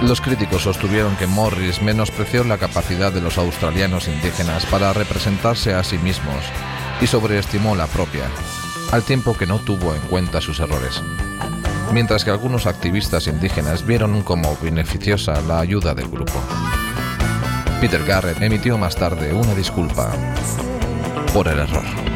Los críticos sostuvieron que Morris menospreció la capacidad de los australianos indígenas para representarse a sí mismos y sobreestimó la propia, al tiempo que no tuvo en cuenta sus errores. Mientras que algunos activistas indígenas vieron como beneficiosa la ayuda del grupo. Peter Garrett emitió más tarde una disculpa por el error.